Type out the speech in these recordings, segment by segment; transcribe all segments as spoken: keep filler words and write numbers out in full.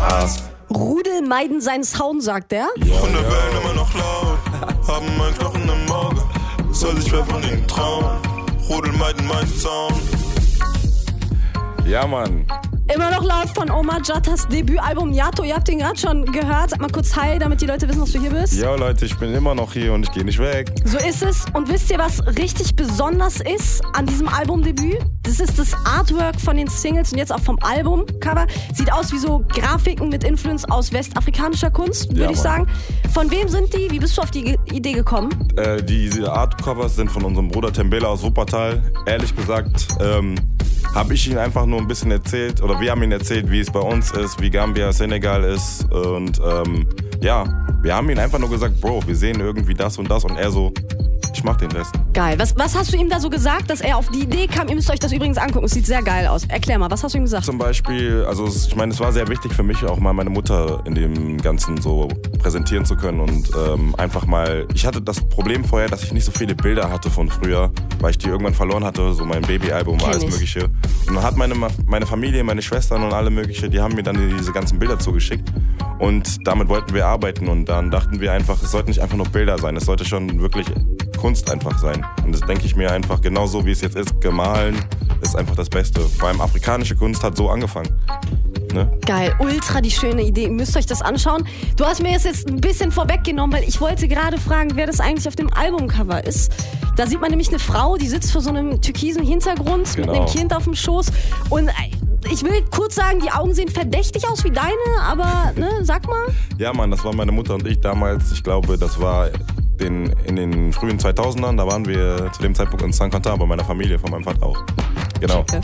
Ass. Rudel meiden seinen Sound, sagt er. Ja, von der Welt immer noch laut, haben meinen Knochen im Auge, soll sich wer von ihnen trauen. Rudel meiden meinen Sound. Ja, Mann. Immer noch laut von Omar Jattas Debütalbum Yato. Ihr habt ihn gerade schon gehört. Sag mal kurz Hi, damit die Leute wissen, dass du hier bist. Ja, Leute, ich bin immer noch hier und ich gehe nicht weg. So ist es. Und wisst ihr, was richtig besonders ist an diesem Albumdebüt? Das ist das Artwork von den Singles und jetzt auch vom Albumcover. Sieht aus wie so Grafiken mit Influence aus westafrikanischer Kunst, würde Ja, ich Mann. sagen. Von wem sind die? Wie bist du auf die Ge- Idee gekommen? Äh, diese Artcovers sind von unserem Bruder Tembele aus Wuppertal. Ehrlich gesagt, ähm, habe ich ihn einfach nur ein bisschen erzählt, oder wir haben ihn erzählt, wie es bei uns ist, wie Gambia, Senegal ist. Und ähm, ja, wir haben ihn einfach nur gesagt, Bro, wir sehen irgendwie das und das. Und er so, ich mach den Rest. Geil. Was, was hast du ihm da so gesagt, dass er auf die Idee kam? Ihr müsst euch das übrigens angucken. Es sieht sehr geil aus. Erklär mal, was hast du ihm gesagt? Zum Beispiel, also es- ich meine, es war sehr wichtig für mich, auch mal meine Mutter in dem Ganzen so präsentieren zu können und ähm, einfach mal, ich hatte das Problem vorher, dass ich nicht so viele Bilder hatte von früher, weil ich die irgendwann verloren hatte, so mein Babyalbum, Kenn alles ich. mögliche. Und dann hat meine, Ma- meine Familie, meine Schwestern und alle mögliche, die haben mir dann diese ganzen Bilder zugeschickt und damit wollten wir arbeiten und dann dachten wir einfach, es sollten nicht einfach nur Bilder sein, es sollte schon wirklich Kunst einfach sein. Und das denke ich mir einfach, genauso wie es jetzt ist, gemahlen ist einfach das Beste. Vor allem afrikanische Kunst hat so angefangen. Ne? Geil, ultra die schöne Idee. Ihr müsst euch das anschauen. Du hast mir das jetzt ein bisschen vorweggenommen, weil ich wollte gerade fragen, wer das eigentlich auf dem Albumcover ist. Da sieht man nämlich eine Frau, die sitzt vor so einem türkisen Hintergrund mit Genau. einem Kind auf dem Schoß. Und äh, ich will kurz sagen, die Augen sehen verdächtig aus wie deine, aber ne, sag mal. Ja, Mann, das war meine Mutter und ich damals. Ich glaube, das war den, in den frühen zweitausendern. Da waren wir zu dem Zeitpunkt in Saint-Quentin bei meiner Familie, von meinem Vater auch. Genau. Checke.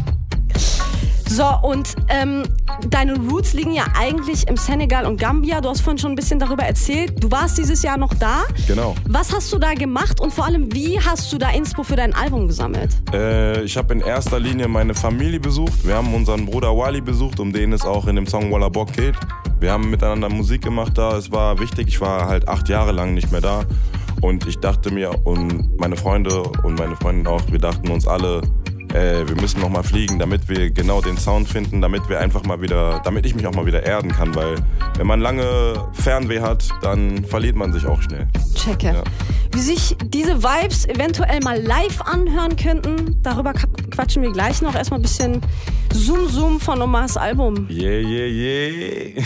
So, und ähm, deine Roots liegen ja eigentlich im Senegal und Gambia. Du hast vorhin schon ein bisschen darüber erzählt. Du warst dieses Jahr noch da. Genau. Was hast du da gemacht und vor allem, wie hast du da Inspo für dein Album gesammelt? Äh, ich habe in erster Linie meine Familie besucht. Wir haben unseren Bruder Wally besucht, um den es auch in dem Song Walla Bock geht. Wir haben miteinander Musik gemacht da. Es war wichtig. Ich war halt acht Jahre lang nicht mehr da. Und ich dachte mir, und meine Freunde und meine Freundin auch, wir dachten uns alle, äh, wir müssen noch mal fliegen, damit wir genau den Sound finden, damit wir einfach mal wieder, damit ich mich auch mal wieder erden kann, weil wenn man lange Fernweh hat, dann verliert man sich auch schnell. Checke. Ja. Wie sich diese Vibes eventuell mal live anhören könnten, darüber quatschen wir gleich noch. Erstmal ein bisschen Zoom Zoom von Omars Album. Yeah, yeah, yeah.